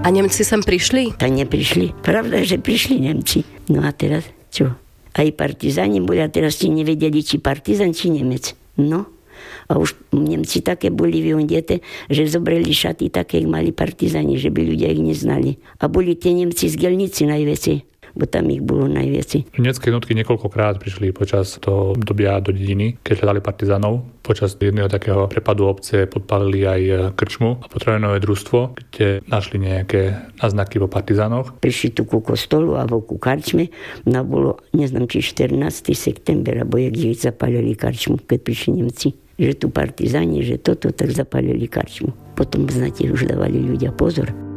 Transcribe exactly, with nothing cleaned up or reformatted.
A Nemci sem prišli? Ta neprišli. Pravda, že prišli Nemci. No a teraz čo? Aj partizáni boli a teraz ti nevedeli, či partizán, či Nemec. No. A už Nemci také boli vyondete, že zobrali šaty také, jak mali partizáni, že by ľudia ich neznali. A boli tie Nemci z Gelnici najväčšie, bo tam ich bolo najviac. Nemecké jednotky niekoľkokrát prišli počas toho obdobia do dediny, keď hľadali partizánov. Počas jedného takého prepadu obce podpálili aj krčmu a potravinové družstvo, kde našli nejaké náznaky vo partizánoch. Prišli tu ku kostolu a ku karčme. No bolo, neznám, či štrnásteho septembra, bo jak ich zapálili karčmu, keď prišli Nemci. Že tu partizáni, že toto, tak zapálili karčmu. Potom, znáte, už dávali ľudia pozor.